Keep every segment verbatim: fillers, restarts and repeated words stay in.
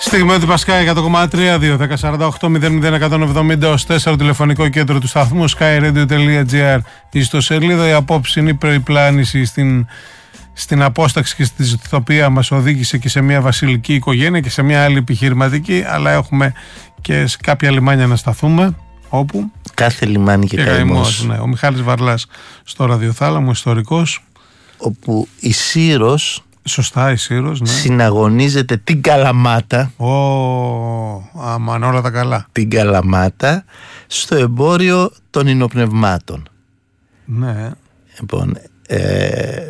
Στιγμή του Πασκά εκατό κόμμα τρία δύο δέκα σαράντα οκτώ μηδέν μηδέν εκατόν εβδομήντα τέσσερα τηλεφωνικό κέντρο του σταθμού skyradio τελεία gr η ιστοσελίδα. Η απόψινή περιπλάνηση στην, στην απόσταξη και στη ζητοπία μας οδήγησε και σε μια βασιλική οικογένεια και σε μια άλλη επιχειρηματική, αλλά έχουμε και σε κάποια λιμάνια να σταθούμε. Όπου κάθε λιμάνι και, και καημός. Ναι. Ο Μιχάλης Βαρλάς στο ραδιοθάλαμο, ιστορικός, όπου η Σύρος, σωστά η Σύρος, ναι, συναγωνίζεται την Καλαμάτα. Ω, αμάν όλα τα καλά. Την Καλαμάτα στο εμπόριο των υνοπνευμάτων. Ναι. Λοιπόν, ε,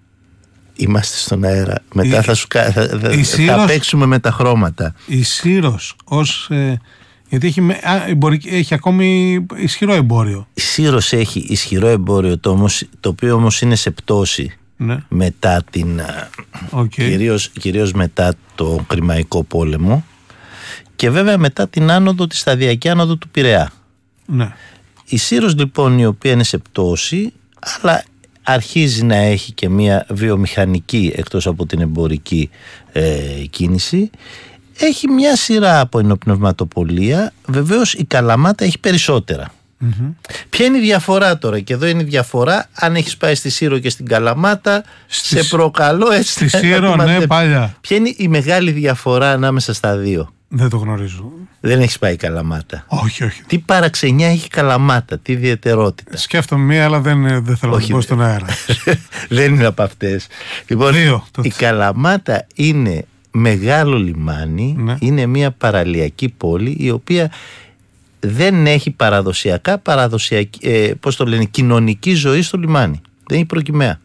είμαστε στον αέρα. Μετά η, θα, σου, θα, θα, Σύρος, θα παίξουμε με τα χρώματα. Η Σύρος ως... Ε, γιατί έχει, α, εμπορική, έχει ακόμη ισχυρό εμπόριο. Η Σύρος έχει ισχυρό εμπόριο, το, όμως, το οποίο όμως είναι σε πτώση, ναι, μετά την, okay. κυρίως, κυρίως μετά το Κρημαϊκό πόλεμο και βέβαια μετά την άνοδο, τη σταδιακή άνοδο του Πειραιά. Ναι. Η Σύρος λοιπόν, η οποία είναι σε πτώση, αλλά αρχίζει να έχει και μια βιομηχανική εκτός από την εμπορική ε, κίνηση, έχει μια σειρά από υνοπνευματοπολία. Βεβαίως η Καλαμάτα έχει περισσότερα. Mm-hmm. Ποια είναι η διαφορά τώρα? Και εδώ είναι η διαφορά. Αν έχεις πάει στη Σύρο και στην Καλαμάτα, στις... σε προκαλώ έτσι. Στη Σύρο, ναι, παλιά. Ποια είναι η μεγάλη διαφορά ανάμεσα στα δύο? Δεν το γνωρίζω. Δεν έχεις πάει Καλαμάτα? Όχι, όχι. Τι παραξενιά έχει Καλαμάτα, τι ιδιαιτερότητα? Σκέφτομαι μία, αλλά δεν, δεν θέλω όχι, να πω στον αέρα. Δεν είναι από αυτές. Λοιπόν, δύο, η Καλαμάτα είναι μεγάλο λιμάνι, ναι, είναι μια παραλιακή πόλη η οποία δεν έχει παραδοσιακά παραδοσιακή, ε, πώς το λένε, κοινωνική ζωή στο λιμάνι. Δεν έχει προκυμαία.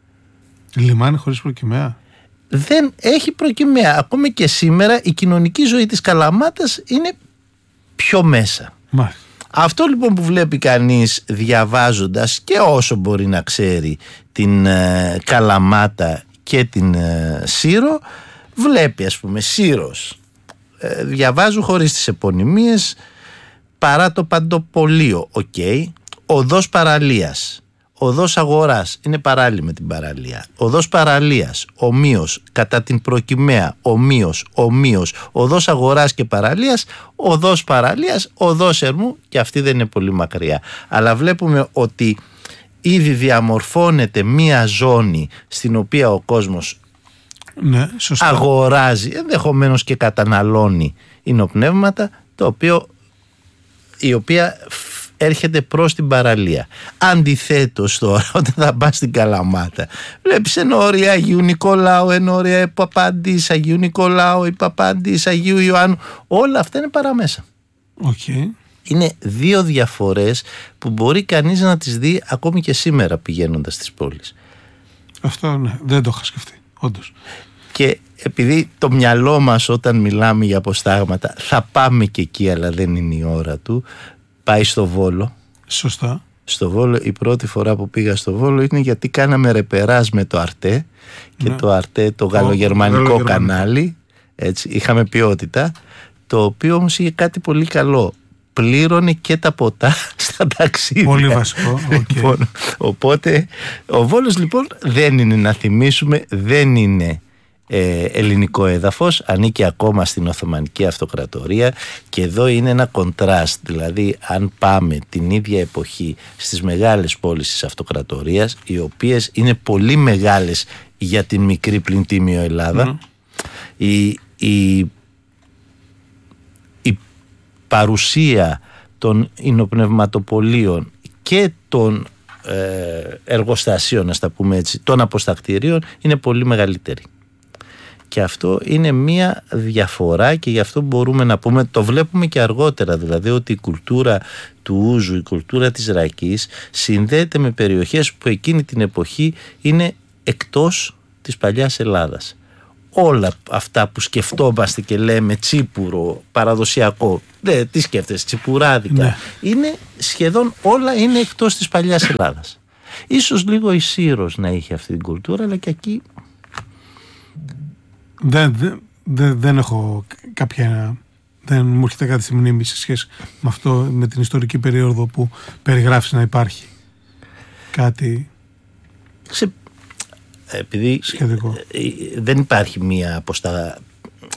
Λιμάνι χωρίς προκυμαία? Δεν έχει προκυμαία. Ακόμη και σήμερα η κοινωνική ζωή της Καλαμάτας είναι πιο μέσα. Μάλιστα. Αυτό λοιπόν που βλέπει κανείς διαβάζοντας και όσο μπορεί να ξέρει την ε, Καλαμάτα και την ε, Σύρο, βλέπει ας πούμε Σύρος, ε, διαβάζω χωρίς τις επωνυμίες, παρά το Παντοπολείο, οκ, okay. Οδός Παραλίας, Οδός Αγοράς, είναι παράλληλη με την παραλία, Οδός Παραλίας, ομοίως, κατά την προκυμαία, ομοίως, ομοίως, Οδός Αγοράς και Παραλίας, Οδός Παραλίας, Οδός Ερμού, και αυτή δεν είναι πολύ μακριά. Αλλά βλέπουμε ότι ήδη διαμορφώνεται μία ζώνη στην οποία ο κόσμος, ναι, αγοράζει, ενδεχομένως και καταναλώνει υνοπνεύματα, το οποίο, η οποία έρχεται προς την παραλία. Αντιθέτως τώρα, όταν θα πας στην Καλαμάτα, βλέπεις ενόρια Αγίου Νικολάου, ενόρια Παπαντής Αγίου Νικολάου, η Παπαντής Αγίου Ιωάννου, όλα αυτά είναι παραμέσα. Okay. Είναι δύο διαφορές που μπορεί κανείς να τις δει ακόμη και σήμερα πηγαίνοντας στις πόλεις. Αυτό ναι, δεν το είχα σκεφτεί, όντως. Και επειδή το μυαλό μας όταν μιλάμε για αποστάγματα, θα πάμε και εκεί, αλλά δεν είναι η ώρα του, πάει στο Βόλο. Σωστά. Στο Βόλο, η πρώτη φορά που πήγα στο Βόλο είναι γιατί κάναμε ρεπεράζ με το Αρτέ, και ναι, το Αρτέ, το γαλλογερμανικό κανάλι, έτσι, είχαμε ποιότητα, το οποίο όμως είχε κάτι πολύ καλό. Πλήρωνε και τα ποτά στα ταξίδια. Πολύ βασικό. Okay. Λοιπόν, οπότε ο Βόλος λοιπόν δεν είναι, να θυμίσουμε, δεν είναι ε, ελληνικό έδαφος, ανήκει ακόμα στην Οθωμανική Αυτοκρατορία, και εδώ είναι ένα κοντράστ. Δηλαδή αν πάμε την ίδια εποχή στις μεγάλες πόλεις της Αυτοκρατορίας, οι οποίες είναι πολύ μεγάλες για την μικρή πλην τίμιο Ελλάδα, mm. η, η παρουσία των υνοπνευματοπολίων και των ε, εργοστασίων, να τα πούμε έτσι, των αποστακτηρίων, είναι πολύ μεγαλύτερη. Και αυτό είναι μία διαφορά, και γι' αυτό μπορούμε να πούμε, το βλέπουμε και αργότερα, δηλαδή ότι η κουλτούρα του ούζου, η κουλτούρα της ρακής συνδέεται με περιοχές που εκείνη την εποχή είναι εκτός της παλιάς Ελλάδας. Όλα αυτά που σκεφτόμαστε και λέμε τσίπουρο, παραδοσιακό, δε, τι σκέφτεσαι, τσιπουράδικα, ναι, είναι σχεδόν όλα είναι εκτός της παλιάς Ελλάδας. Ίσως λίγο η Σύρος να είχε αυτή την κουλτούρα, αλλά και εκεί δεν, δεν, δεν έχω κάποια, δεν μου έρχεται κάτι στη μνήμη σε σχέση με αυτό, με την ιστορική περίοδο που περιγράφεις να υπάρχει κάτι σε... Επειδή σχετικό. Δεν υπάρχει μία αποστα...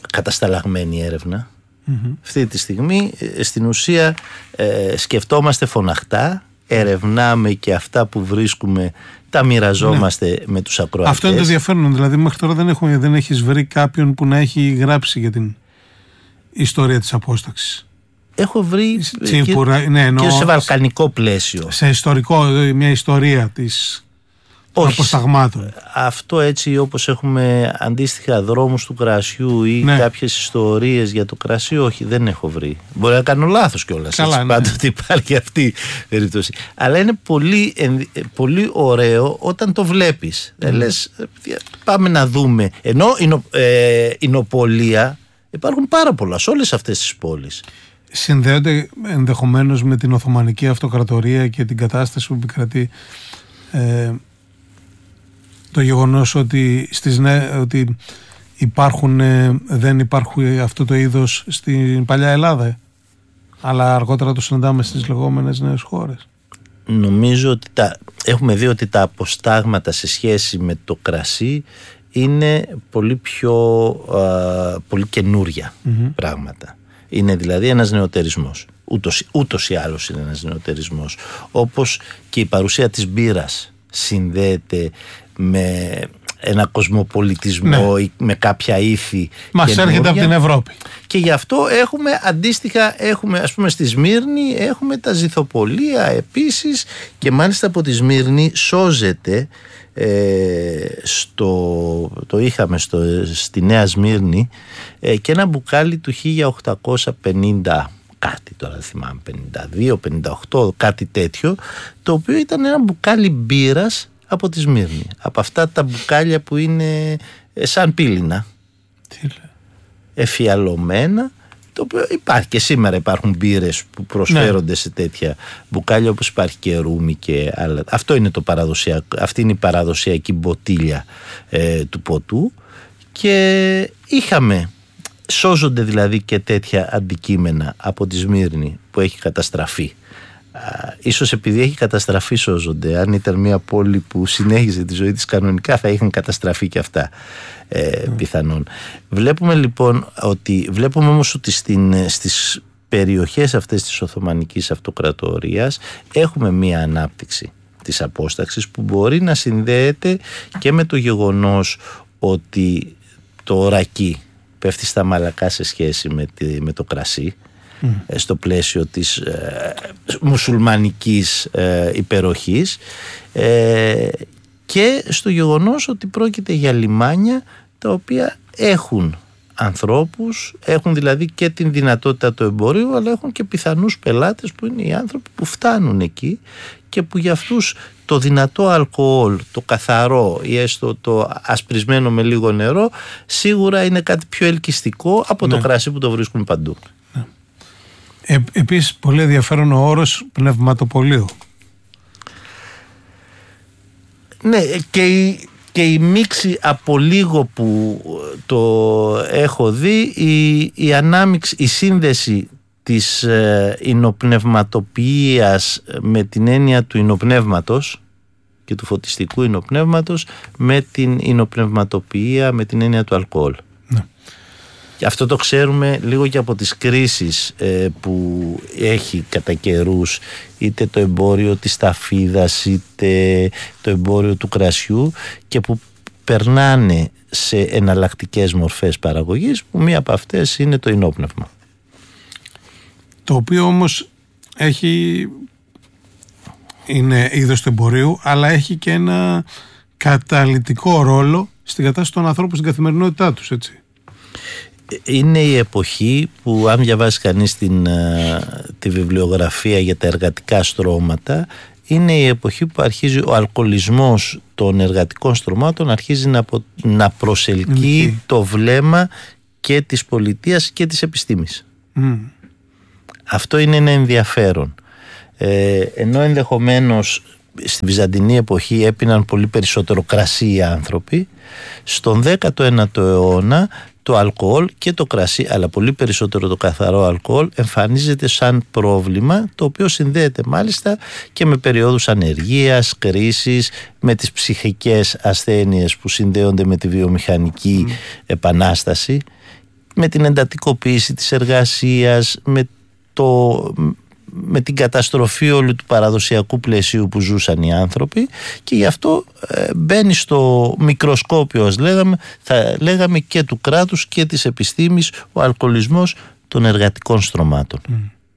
κατασταλαγμένη έρευνα. Mm-hmm. Αυτή τη στιγμή στην ουσία ε, σκεφτόμαστε φωναχτά, ερευνάμε και αυτά που βρίσκουμε τα μοιραζόμαστε ναι. με τους ακροατές. Αυτό είναι το ενδιαφέρον, δηλαδή μέχρι τώρα δεν, έχω, δεν έχεις βρει κάποιον που να έχει γράψει για την ιστορία της απόσταξης. Έχω βρει Τσίπουρα, και, ναι, εννοώ, και σε βαλκανικό πλαίσιο. Σε ιστορικό, μια ιστορία της όχι, αποσταγμάτων. Αυτό έτσι όπως έχουμε αντίστοιχα δρόμους του κρασιού ή ναι. κάποιες ιστορίες για το κρασί, όχι, δεν έχω βρει. Μπορεί να κάνω λάθος κιόλας. Καλά, έτσι, ναι. Πάντοτε υπάρχει αυτή η περίπτωση. Αλλά είναι πολύ, πολύ ωραίο όταν το βλέπεις. Mm. Λες, πάμε να δούμε. Ενώ ε, η νοπολία υπάρχουν πάρα πολλά σε όλες αυτές τις πόλεις. Συνδέονται ενδεχομένως με την Οθωμανική Αυτοκρατορία και την κατάσταση που επικρατεί ε, το γεγονός ότι, στις, ότι υπάρχουν, ε, δεν υπάρχουν αυτό το είδος στην παλιά Ελλάδα, αλλά αργότερα το συναντάμε στις λεγόμενες νέες χώρες. Νομίζω ότι τα, έχουμε δει ότι τα αποστάγματα σε σχέση με το κρασί είναι πολύ πιο α, πολύ καινούρια mm-hmm. πράγματα. Είναι δηλαδή ένας νεοτερισμός. Ούτως, ούτως ή άλλως είναι ένας νεοτερισμός. Όπως και η παρουσία της μπύρας συνδέεται με ένα κοσμοπολιτισμό ναι. ή με κάποια ήθη. Μας έρχεται από την Ευρώπη. Και γι' αυτό έχουμε αντίστοιχα, έχουμε, ας πούμε στη Σμύρνη έχουμε τα ζυθοπολία επίσης, και μάλιστα από τη Σμύρνη σώζεται ε, στο, το είχαμε στο, στη Νέα Σμύρνη ε, και ένα μπουκάλι του χίλια οκτακόσια πενήντα κάτι, τώρα δεν θυμάμαι, πενήντα δύο πενήντα οκτώ, κάτι τέτοιο, το οποίο ήταν ένα μπουκάλι μπύρας από τη Σμύρνη, από αυτά τα μπουκάλια που είναι σαν πύληνα, εφιαλωμένα, το οποίο υπάρχει και σήμερα. Υπάρχουν μπύρες που προσφέρονται ναι. σε τέτοια μπουκάλια, όπως υπάρχει και ρούμι και άλλα. Αυτό είναι το παραδοσιακό, αυτή είναι η παραδοσιακή μποτίλια ε, του ποτού, και είχαμε, σώζονται δηλαδή και τέτοια αντικείμενα από τη Σμύρνη που έχει καταστραφεί. Α, ίσως επειδή έχει καταστραφεί σώζονται. Αν ήταν μια πόλη που συνέχιζε τη ζωή της κανονικά, θα είχαν καταστραφεί και αυτά ε, mm. πιθανόν. Βλέπουμε λοιπόν ότι βλέπουμε όμως ότι στην, στις περιοχές αυτές της Οθωμανικής Αυτοκρατορίας έχουμε μια ανάπτυξη της απόσταξης που μπορεί να συνδέεται και με το γεγονός ότι το ρακί πέφτει στα μαλακά σε σχέση με, τη, με το κρασί mm. στο πλαίσιο της ε, μουσουλμανικής ε, υπεροχής ε, και στο γεγονός ότι πρόκειται για λιμάνια τα οποία έχουν ανθρώπους, έχουν δηλαδή και την δυνατότητα του εμπορίου, αλλά έχουν και πιθανούς πελάτες που είναι οι άνθρωποι που φτάνουν εκεί και που για αυτούς το δυνατό αλκοόλ, το καθαρό ή έστω το ασπρισμένο με λίγο νερό, σίγουρα είναι κάτι πιο ελκυστικό από ναι. το κρασί που το βρίσκουν παντού. Ναι. Ε, επίσης πολύ ενδιαφέρον ο όρος πνευματοπωλείο. Ναι, και η, και η μίξη από λίγο που το έχω δει, η, η ανάμιξη, η σύνδεση της ε, υνοπνευματοποιίας με την έννοια του υνοπνεύματος και του φωτιστικού υνοπνεύματος με την υνοπνευματοποιία με την έννοια του αλκοόλ. Ναι. Και αυτό το ξέρουμε λίγο και από τις κρίσεις ε, που έχει κατά καιρούς, είτε το εμπόριο της ταφίδας είτε το εμπόριο του κρασιού, και που περνάνε σε εναλλακτικές μορφές παραγωγής, που μία από αυτές είναι το υνόπνευμα. Το οποίο όμως έχει, είναι είδος του εμπορίου, αλλά έχει και ένα καταλυτικό ρόλο στην κατάσταση των ανθρώπων στην καθημερινότητά τους, έτσι. Είναι η εποχή που, αν διαβάσει κανείς την, τη βιβλιογραφία για τα εργατικά στρώματα, είναι η εποχή που αρχίζει ο αλκοολισμός των εργατικών στρωμάτων, αρχίζει να, να προσελκύει mm. το βλέμμα και της πολιτείας και της επιστήμης. Mm. Αυτό είναι ένα ενδιαφέρον. Ε, ενώ ενδεχομένως στη Βυζαντινή εποχή έπιναν πολύ περισσότερο κρασί οι άνθρωποι, στον δέκατο ένατο αιώνα το αλκοόλ και το κρασί, αλλά πολύ περισσότερο το καθαρό αλκοόλ, εμφανίζεται σαν πρόβλημα, το οποίο συνδέεται μάλιστα και με περιόδους ανεργίας, κρίσης, με τις ψυχικές ασθένειες που συνδέονται με τη βιομηχανική mm. επανάσταση. με την εντατικοποίηση της εργασίας, με, το, με την καταστροφή όλου του παραδοσιακού πλαισίου που ζούσαν οι άνθρωποι, και γι' αυτό ε, μπαίνει στο μικροσκόπιο, ας λέγαμε, θα λέγαμε, και του κράτους και της επιστήμης ο αλκοολισμός των εργατικών στρωμάτων. Mm.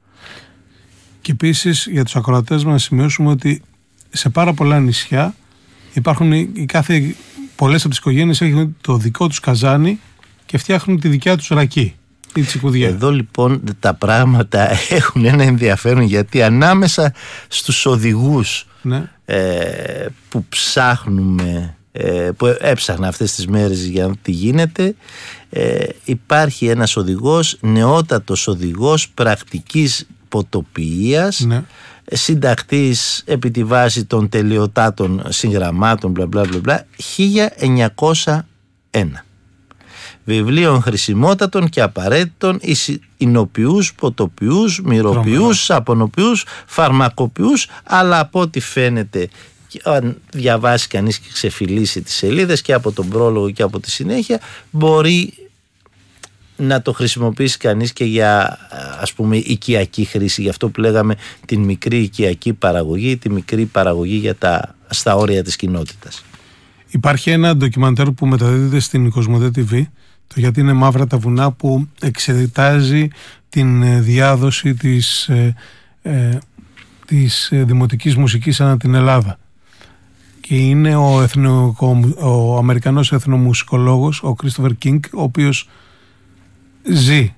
Και επίσης για τους ακροατές μας να σημειώσουμε ότι σε πάρα πολλά νησιά υπάρχουν οι κάθε, πολλές από τις οικογένειες έχουν το δικό τους καζάνι και φτιάχνουν τη δικιά τους ρακή ή τσικουδιά. Εδώ λοιπόν τα πράγματα έχουν ένα ενδιαφέρον, γιατί ανάμεσα στους οδηγούς, ναι, ε, που ψάχνουμε, ε, που έψαχνα αυτές τις μέρες για να τι γίνεται, ε, υπάρχει ένας οδηγός, νεότατος οδηγός πρακτικής ποτοποιίας, ναι, συντακτής επί τη βάση των τελειωτάτων συγγραμμάτων μπλα μπλα μπλα, μπλα χίλια εννιακόσια ένα. Βιβλίων χρησιμότατων και απαραίτητων ινοποιούς, ποτοποιούς, μυροποιούς, σαπονοποιούς, φαρμακοποιούς, αλλά από ό,τι φαίνεται, αν διαβάσει κανείς και ξεφυλίσει τις σελίδες και από τον πρόλογο και από τη συνέχεια, μπορεί να το χρησιμοποιήσει κανείς και για, ας πούμε, οικιακή χρήση, για αυτό που λέγαμε την μικρή οικιακή παραγωγή, τη μικρή παραγωγή για τα, στα όρια της κοινότητας. Υπάρχει ένα ντοκιμαντέρ που μεταδίδεται στην Κοσμοτέ τι βι, το «Γιατί είναι μαύρα τα βουνά», που εξετάζει την διάδοση της, ε, ε, της δημοτικής μουσικής ανά την Ελλάδα. Και είναι ο, εθνο, ο, ο Αμερικανός εθνομουσικολόγος, ο Κρίστοφερ Κίνγκ, ο οποίος ζει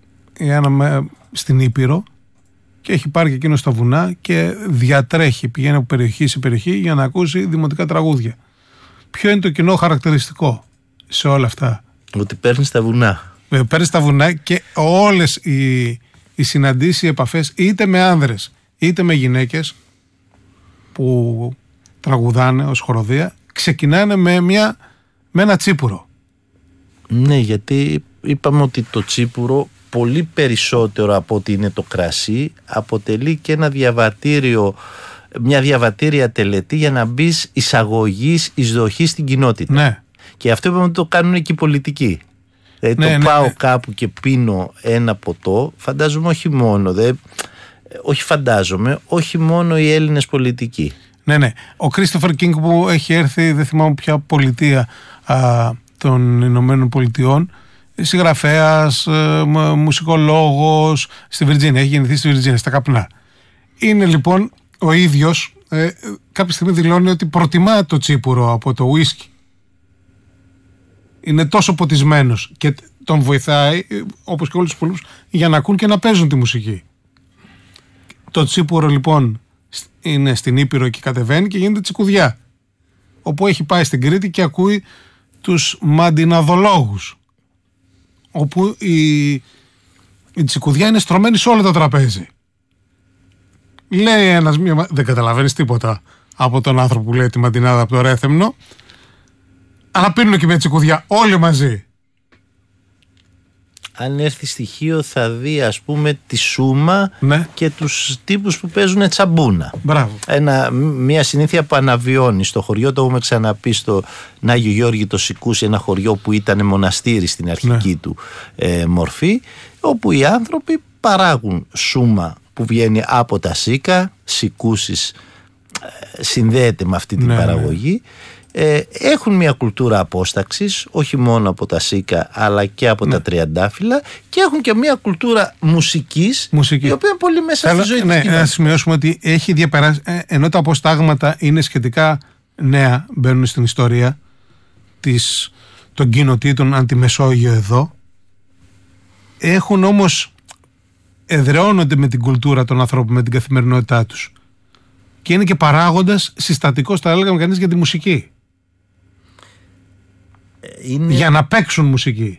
στην Ήπειρο και έχει πάρει και εκείνο στα βουνά και διατρέχει, πηγαίνει από περιοχή σε περιοχή για να ακούσει δημοτικά τραγούδια. Ποιο είναι το κοινό χαρακτηριστικό σε όλα αυτά? Ότι παίρνει στα βουνά. Παίρνει στα βουνά και όλες οι, οι συναντήσεις, οι επαφές, είτε με άνδρες είτε με γυναίκες που τραγουδάνε ως χοροδία, ξεκινάνε με, μια, με ένα τσίπουρο. Ναι, γιατί είπαμε ότι το τσίπουρο, πολύ περισσότερο από ότι είναι το κρασί, αποτελεί και ένα διαβατήριο, μια διαβατήρια τελετή για να μπεις εισαγωγής, εισδοχή στην κοινότητα. Ναι. Και αυτό είπαμε ότι το κάνουν και οι πολιτικοί. Δηλαδή ναι, το ναι, πάω ναι. κάπου και πίνω ένα ποτό, φαντάζομαι όχι μόνο, δε, όχι φαντάζομαι, όχι μόνο οι Έλληνες πολιτικοί. Ναι, ναι. Ο Κρίστοφερ Κίνγκ, που έχει έρθει, δεν θυμάμαι ποια πολιτεία α, των Ηνωμένων Πολιτειών, συγγραφέας, ε, μουσικολόγος, στη Βιρτζίνια, έχει γεννηθεί στη Βιρτζίνια, στα καπνά. Είναι λοιπόν ο ίδιος, ε, κάποια στιγμή δηλώνει ότι προτιμά το τσίπουρο από το ουίσκι. Είναι τόσο ποτισμένος και τον βοηθάει, όπως και όλους τους πολλούς, για να ακούν και να παίζουν τη μουσική. Το τσίπουρο λοιπόν είναι στην Ήπειρο και κατεβαίνει και γίνεται τσικουδιά, όπου έχει πάει στην Κρήτη και ακούει τους μαντιναδολόγους, όπου η, η τσικουδιά είναι στρωμένη σε όλο το τραπέζι. Λέει ένας, μία, δεν καταλαβαίνεις τίποτα από τον άνθρωπο που λέει τη μαντινάδα από το Ρέθεμνο, αλλά πίνουν και μια τσικουδιά όλοι μαζί. Αν έρθει στοιχείο θα δει, ας πούμε, τη Σούμα, ναι, και τους τύπους που παίζουν τσαμπούνα. Μπράβο. Ένα, μια συνήθεια που αναβιώνει στο χωριό, το έχουμε ξαναπεί, στο Άγιο Γιώργη το Σικούσι, ένα χωριό που ήταν μοναστήρι στην αρχική, ναι, του ε, μορφή, όπου οι άνθρωποι παράγουν σούμα που βγαίνει από τα σίκα, Σικούσις ε, συνδέεται με αυτή την, ναι, παραγωγή. Ναι. Ε, έχουν μια κουλτούρα απόσταξης, όχι μόνο από τα σίκα αλλά και από, ναι, τα τριαντάφυλλα, και έχουν και μια κουλτούρα μουσικής, Μουσική. η οποία είναι πολύ μέσα Θέλω, στη ζωή, ναι, της. Να σημειώσουμε ότι έχει διαπεράσει, ε, ενώ τα αποστάγματα είναι σχετικά νέα, μπαίνουν στην ιστορία της, των κοινοτήτων αν τη Μεσόγειο εδώ, έχουν όμως, εδραιώνονται με την κουλτούρα των ανθρώπων, με την καθημερινότητά τους, και είναι και παράγοντας συστατικός, θα έλεγαμε κανείς, για τη μουσική. Είναι... για να παίξουν μουσική.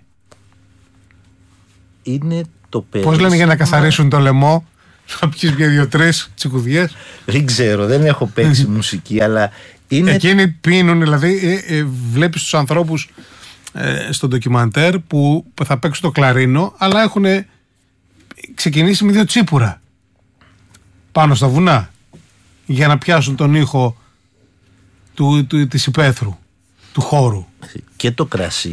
Είναι το πέρασμα. Πώς λένε, για να καθαρίσουν το λαιμό, να πιεις μια δύο-τρεις τσικουδιές. Δεν ξέρω, δεν έχω παίξει μουσική, αλλά είναι... Εκείνοι πίνουν, δηλαδή ε, ε, βλέπεις τους ανθρώπους ε, στο ντοκιμαντέρ που θα παίξουν το κλαρίνο, αλλά έχουν ξεκινήσει με δύο τσίπουρα πάνω στα βουνά, για να πιάσουν τον ήχο του, του, της υπαίθρου, του χώρου. Και το κρασί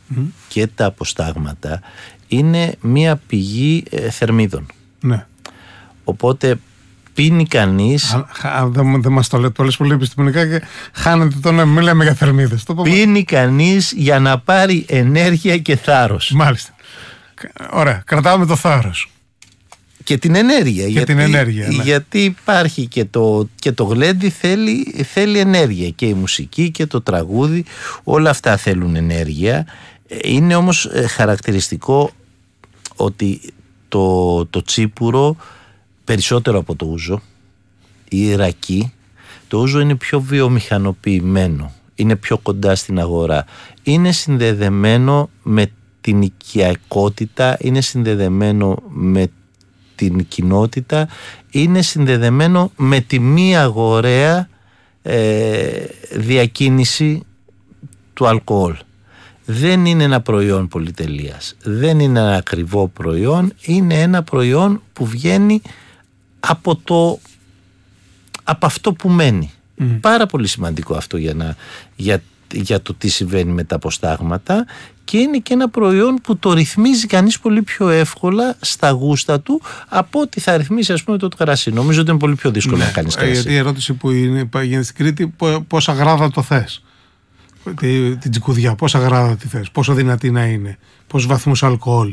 mm. και τα αποστάγματα είναι μία πηγή ε, θερμίδων. Ναι. Οπότε πίνει κανείς. Δεν δε μας το λέτε, το λες πολύ επιστημονικά και χάνετε το να μιλάμε για θερμίδες. Πίνει κανείς για να πάρει ενέργεια και θάρρος. Μάλιστα. Ωραία, κρατάμε το θάρρος. Και την ενέργεια. Και γιατί, την ενέργεια, ναι. Γιατί υπάρχει και το, και το γλέντι θέλει, θέλει ενέργεια. Και η μουσική και το τραγούδι, όλα αυτά θέλουν ενέργεια. Είναι όμως χαρακτηριστικό ότι το, το τσίπουρο, περισσότερο από το ούζο, η Ιρακή, το ούζο είναι πιο βιομηχανοποιημένο, είναι πιο κοντά στην αγορά, είναι συνδεδεμένο με την οικιακότητα, είναι συνδεδεμένο με την κοινότητα, είναι συνδεδεμένο με τη μη αγοραία ε, διακίνηση του αλκοόλ. Δεν είναι ένα προϊόν πολυτελείας, δεν είναι ένα ακριβό προϊόν, είναι ένα προϊόν που βγαίνει από, το, από αυτό που μένει. Mm. Πάρα πολύ σημαντικό αυτό για, να, για, για το τι συμβαίνει με τα αποστάγματα, και είναι και ένα προϊόν που το ρυθμίζει κανείς πολύ πιο εύκολα στα γούστα του από ότι θα ρυθμίσει, ας πούμε, το κρασί. Νομίζω ότι είναι πολύ πιο δύσκολο, ναι, να κάνεις κρασί. Γιατί η ερώτηση που είναι, γίνεται στην Κρήτη, πόσα γράδα το θες, την τη τσικουδιά, πόσα γράδα τη θες, πόσο δυνατή να είναι, πόσους βαθμούς αλκοόλ.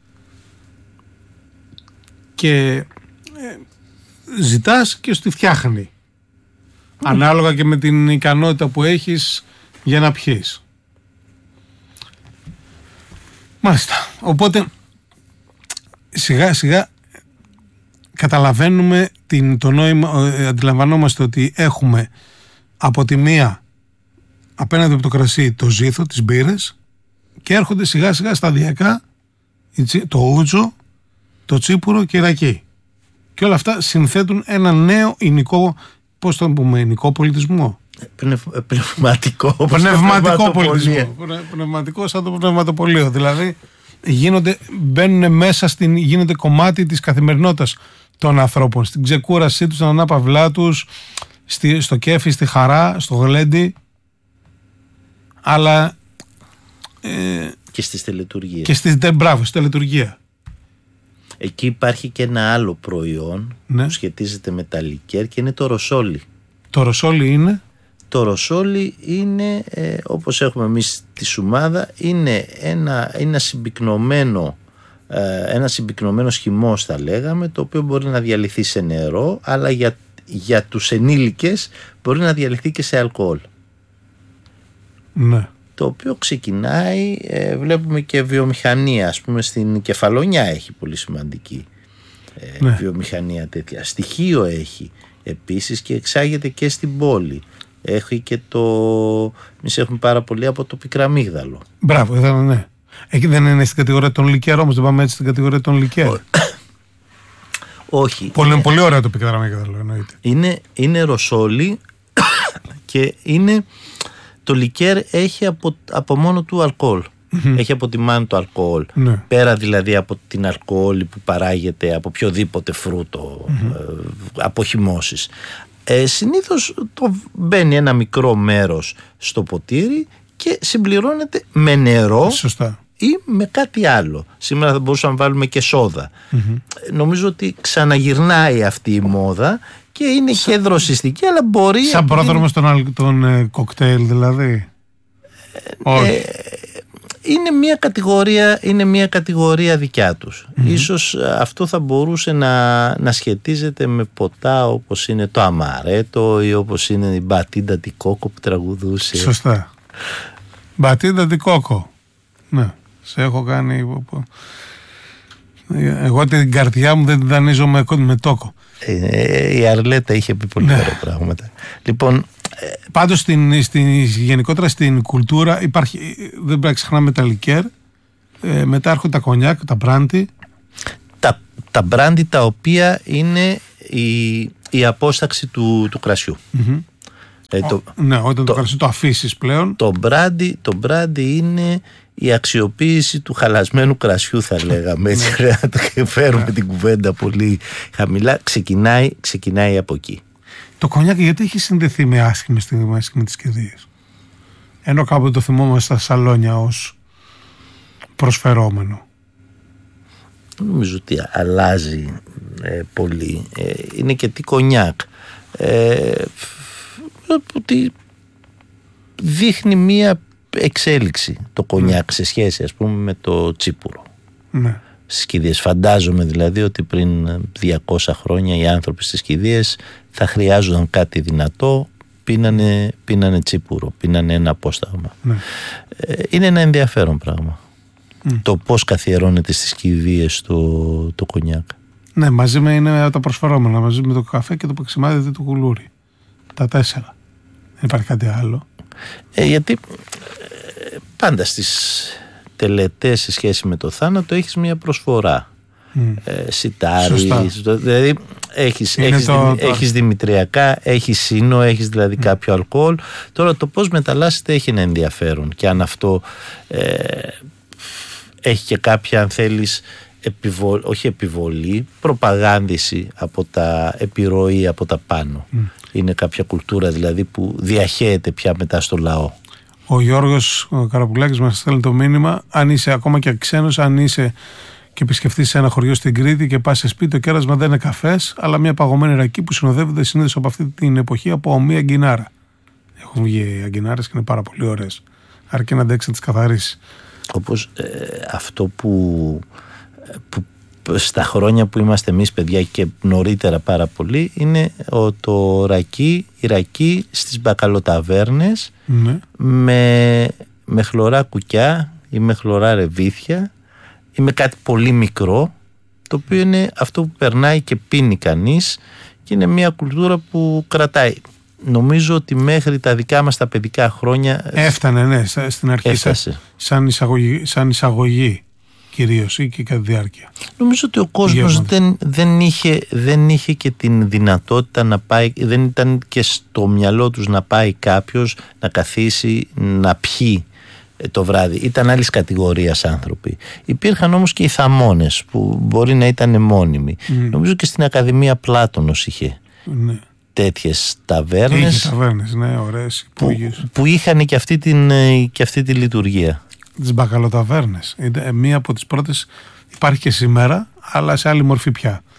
Και ε, ζητάς και σου τη φτιάχνει. Mm. Ανάλογα και με την ικανότητα που έχεις για να πιείς. Μάλιστα. Οπότε σιγά σιγά καταλαβαίνουμε την, το νόημα, ε, αντιλαμβανόμαστε ότι έχουμε από τη μία απέναντι από το κρασί το ζήθο, τις μπύρες, και έρχονται σιγά σιγά σταδιακά το ούτζο, το τσίπουρο και η ρακή. Και όλα αυτά συνθέτουν ένα νέο υλικό, πώς το πούμε, υλικό πολιτισμό. Πνευ, πνευματικό, πνευματικό πολιτισμό. Πνευματικό σαν το πνευματοπωλείο. Δηλαδή γίνονται, μπαίνουν μέσα στην, γίνεται κομμάτι της καθημερινότητας των ανθρώπων, στην ξεκούρασή τους, στην ανάπαυλά τους, στη, στο κέφι, στη χαρά, στο γλέντι. Αλλά ε, και στις τελετουργίες. Και στις, μπράβο, στη τελετουργία. Εκεί υπάρχει και ένα άλλο προϊόν, ναι, που σχετίζεται με τα λικέρ, και είναι το ροσόλι. Το ροσόλι είναι? Το ροσόλι είναι, ε, όπως έχουμε εμείς τη σουμάδα, είναι ένα, ένα συμπυκνωμένο ε, ένα συμπυκνωμένο χυμός, θα λέγαμε, το οποίο μπορεί να διαλυθεί σε νερό, αλλά για, για τους ενήλικες μπορεί να διαλυθεί και σε αλκοόλ. Ναι. Το οποίο ξεκινάει, ε, βλέπουμε και βιομηχανία, ας πούμε στην Κεφαλονιά έχει πολύ σημαντική ε, ναι. βιομηχανία τέτοια. Στοιχείο έχει επίσης και εξάγεται και στην πόλη. Έχει και το, εμείς έχουμε πάρα πολύ από το πικραμίγδαλο. Μπράβο, ήταν, ναι. Εκεί δεν είναι στην κατηγορία των λικέρ, όμως δεν πάμε έτσι στην κατηγορία των λικέρ. Όχι. Πολύ, είναι πολύ ωραίο το πικραμίγδαλο, εννοείται. Είναι, είναι ροσόλι και είναι... Το λικέρ έχει από, από μόνο του αλκοόλ. Mm-hmm. Έχει αποτιμάνει το αλκοόλ. Ναι. Πέρα δηλαδή από την αλκοόλη που παράγεται από οποιοδήποτε φρούτο, mm-hmm. ε, από χυμώσεις. Ε, συνήθως το μπαίνει ένα μικρό μέρος στο ποτήρι και συμπληρώνεται με νερό. Σωστά. Ή με κάτι άλλο. Σήμερα θα μπορούσαμε να βάλουμε και σόδα. Mm-hmm. Νομίζω ότι ξαναγυρνάει αυτή η μόδα και είναι Σα... και δροσιστική, αλλά μπορεί... Σαν πρόδρομος των, των ε, κοκτέιλ δηλαδή. Ε, ε, είναι μια κατηγορία, είναι μια κατηγορία δικιά τους. Mm-hmm. Ίσως αυτό θα μπορούσε να, να σχετίζεται με ποτά όπως είναι το αμαρέτο ή όπως είναι η μπατίντα τη κόκο που τραγουδούσε. Σωστά. Μπατίντα τη κόκο. Ναι. Σε έχω κάνει... Εγώ την καρδιά μου δεν την δανείζω με, με τόκο. Ε, η Αρλέτα είχε πει πολύ ωραία, ναι, πράγματα. Λοιπόν, πάντως στην, στην, γενικότερα στην κουλτούρα υπάρχει, δεν πρέπει να ξεχνάμε τα λικέρ, ε, μετά έρχονται τα κονιάκ, τα μπράντι. Τα, τα μπράντι τα οποία είναι η, η απόσταξη του, του κρασιού. Mm-hmm. Ε, το, Ο, ναι, όταν το, το κρασί το αφήσεις πλέον. Το μπράντι, το μπράντι είναι η αξιοποίηση του χαλασμένου κρασιού, θα λέγαμε. Έτσι να το φέρουμε την κουβέντα πολύ χαμηλά. Ξεκινάει, ξεκινάει από εκεί. Το κονιάκ γιατί έχει συνδεθεί με άσχημες στιγμές και με τις κηδείες? Ενώ κάποτε το θυμόμαστε στα σαλόνια ως προσφερόμενο. Νομίζω ότι αλλάζει ε, πολύ. Ε, είναι και τι κονιάκ. Ε, ότι δείχνει μία εξέλιξη το κονιάκ ναι. σε σχέση ας πούμε με το τσίπουρο. Ναι. Στις κηδείες. Φαντάζομαι δηλαδή ότι πριν διακόσια χρόνια οι άνθρωποι στις κηδείες θα χρειάζονταν κάτι δυνατό, πίνανε, πίνανε τσίπουρο, πίνανε ένα απόσταγμα. Ναι. Ε, είναι ένα ενδιαφέρον πράγμα. Mm. Το πώς καθιερώνεται στις κηδείες το, το κονιάκ. Ναι, μαζί με είναι τα προσφερόμενα, μαζί με το καφέ και το παξιμάδι του κουλούρι. Τα τέσσερα. Δεν υπάρχει κάτι άλλο. Ε, γιατί ε, πάντα στις τελετές σε σχέση με το θάνατο έχεις μια προσφορά. Mm. Ε, σιτάρι, δηλαδή έχεις, έχεις, το, δη, το... έχεις δημητριακά, έχεις σύνο, έχεις δηλαδή mm. κάποιο αλκοόλ. Τώρα το πώς μεταλλάσσεται έχει ένα ενδιαφέρον και αν αυτό ε, έχει και κάποια αν θέλεις επιβολή, όχι επιβολή, προπαγάνδηση από τα επιρροή από τα πάνω. Mm. Είναι κάποια κουλτούρα δηλαδή που διαχέεται πια μετά στο λαό. Ο Γιώργος ο Καραπουλάκης μας στέλνει το μήνυμα, αν είσαι ακόμα και ξένος, αν είσαι και επισκεφτείς σε ένα χωριό στην Κρήτη και πας σε σπίτι, το κέρασμα δεν είναι καφές, αλλά μια παγωμένη ρακή που συνοδεύεται συνήθως από αυτή την εποχή από ομοία αγκινάρα. Έχουν βγει αγκινάρες και είναι πάρα πολύ ωραίες. Αρκεί να αντέξει να τις καθαρίσεις. Όπως ε, αυτό που, που στα χρόνια που είμαστε εμείς παιδιά και νωρίτερα πάρα πολύ είναι ο, το ρακί, η ρακί στις μπακαλοταβέρνες ναι. με, με χλωρά κουκιά ή με χλωρά ρεβίθια ή με κάτι πολύ μικρό, το οποίο είναι αυτό που περνάει και πίνει κανείς και είναι μια κουλτούρα που κρατάει. Νομίζω ότι μέχρι τα δικά μας τα παιδικά χρόνια έφτανε, ναι, στην αρχή έφτασε. Σαν εισαγωγή, σαν εισαγωγή κυρίως ή και κατά διάρκεια. Νομίζω ότι ο κόσμος δεν, δεν, είχε, δεν είχε και την δυνατότητα να πάει, δεν ήταν και στο μυαλό τους να πάει κάποιος να καθίσει να πιει το βράδυ. Ήταν άλλης κατηγορίας άνθρωποι. Υπήρχαν όμως και οι θαμώνες που μπορεί να ήταν μόνιμοι. Mm. Νομίζω και στην Ακαδημία Πλάτωνος είχε ναι. τέτοιες ταβέρνες, είχε ταβέρνες ναι, ωραίες, που, που είχαν και αυτή, την, και αυτή τη λειτουργία. Τις μπακαλοταβέρνες. Μία από τις πρώτες, υπάρχει και σήμερα, αλλά σε άλλη μορφή πια.